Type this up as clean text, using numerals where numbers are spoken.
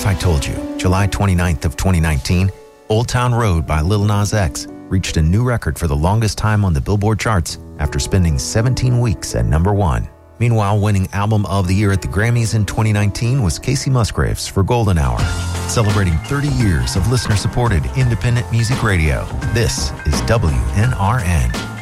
If I Told You, July 29th of 2019, Old Town Road by Lil Nas X reached a new record for the longest time on the Billboard charts after spending 17 weeks at number 1. Meanwhile, winning Album of the Year at the Grammys in 2019 was Casey Musgraves for Golden Hour, celebrating 30 years of listener-supported independent music radio. This is WNRN.